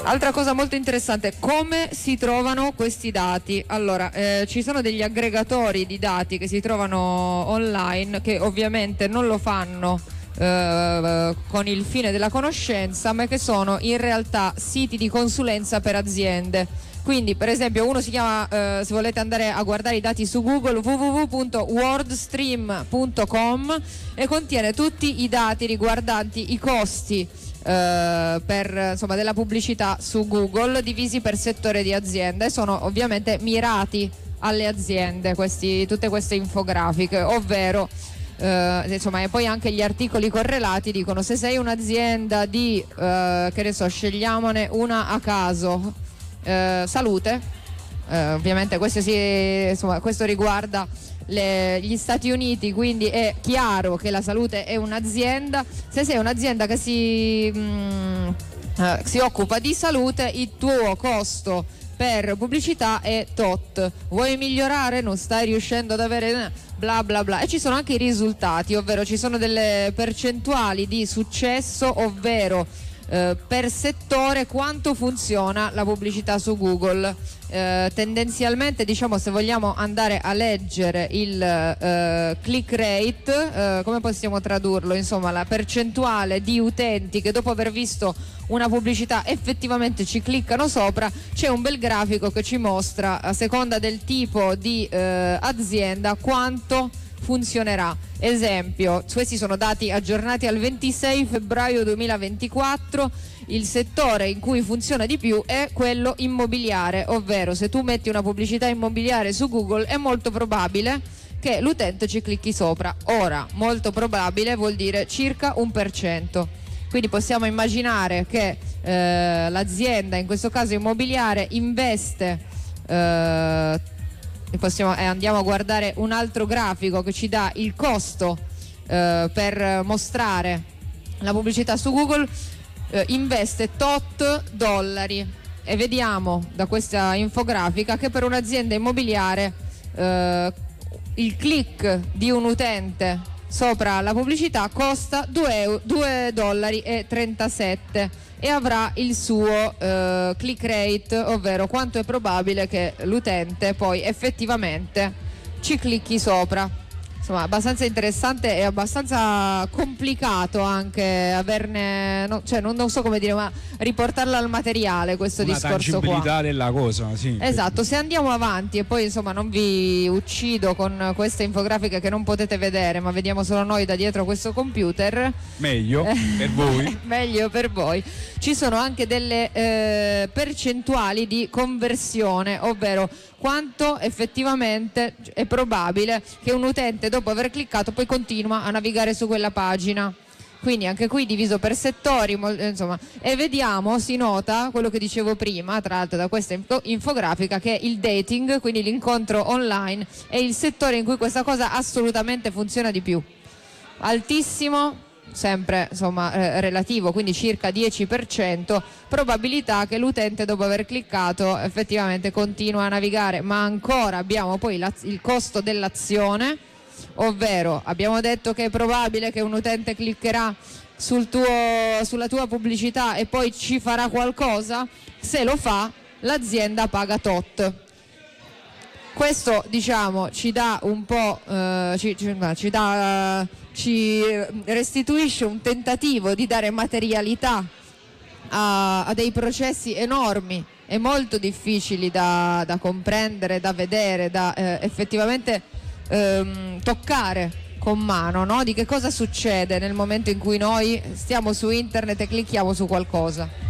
Altra cosa molto interessante, come si trovano questi dati? Allora, ci sono degli aggregatori di dati che si trovano online, che ovviamente non lo fanno con il fine della conoscenza, ma che sono in realtà siti di consulenza per aziende. Quindi per esempio uno si chiama, se volete andare a guardare i dati su Google, www.wordstream.com, e contiene tutti i dati riguardanti i costi della pubblicità su Google, divisi per settore di azienda, e sono ovviamente mirati alle aziende tutte queste infografiche, ovvero e poi anche gli articoli correlati dicono: se sei un'azienda di che ne so, scegliamone una a caso, salute, ovviamente questo riguarda gli Stati Uniti, quindi è chiaro che la salute è un'azienda. Se sei un'azienda che si occupa di salute, il tuo costo per pubblicità è tot. Vuoi migliorare? Non stai riuscendo ad avere bla bla bla. E ci sono anche i risultati, ovvero ci sono delle percentuali di successo, ovvero per settore quanto funziona la pubblicità su Google. Tendenzialmente, diciamo, se vogliamo andare a leggere il click rate, come possiamo tradurlo? Insomma, la percentuale di utenti che dopo aver visto una pubblicità effettivamente ci cliccano sopra. C'è un bel grafico che ci mostra, a seconda del tipo di azienda, quanto funzionerà. Esempio, questi sono dati aggiornati al 26 febbraio 2024. Il settore in cui funziona di più è quello immobiliare, ovvero se tu metti una pubblicità immobiliare su Google è molto probabile che l'utente ci clicchi sopra. Ora, molto probabile vuol dire circa 1%. Quindi possiamo immaginare che l'azienda, in questo caso immobiliare, investe andiamo a guardare un altro grafico che ci dà il costo per mostrare la pubblicità su Google. Investe tot dollari, e vediamo da questa infografica che per un'azienda immobiliare il click di un utente sopra la pubblicità costa 2,37 dollari e avrà il suo click rate, ovvero quanto è probabile che l'utente poi effettivamente ci clicchi sopra. Insomma, abbastanza interessante e abbastanza complicato anche averne, non so come dire, ma riportarla al materiale, questo una discorso qua. La tangibilità della cosa, sì. Esatto, se andiamo avanti, e poi insomma non vi uccido con queste infografiche che non potete vedere, ma vediamo solo noi da dietro questo computer. Meglio per voi. Meglio per voi. Ci sono anche delle percentuali di conversione, ovvero quanto effettivamente è probabile che un utente dopo aver cliccato poi continua a navigare su quella pagina. Quindi anche qui diviso per settori, insomma, e vediamo, si nota quello che dicevo prima, tra l'altro da questa infografica, che il dating, quindi l'incontro online, è il settore in cui questa cosa assolutamente funziona di più. Altissimo, sempre insomma relativo, quindi circa 10% probabilità che l'utente dopo aver cliccato effettivamente continua a navigare. Ma ancora abbiamo poi il costo dell'azione, ovvero abbiamo detto che è probabile che un utente cliccherà sulla tua pubblicità e poi ci farà qualcosa. Se lo fa, l'azienda paga tot. Questo, diciamo, ci dà un po' ci restituisce un tentativo di dare materialità a dei processi enormi e molto difficili da comprendere, da vedere, da effettivamente toccare con mano, no? Di che cosa succede nel momento in cui noi stiamo su internet e clicchiamo su qualcosa.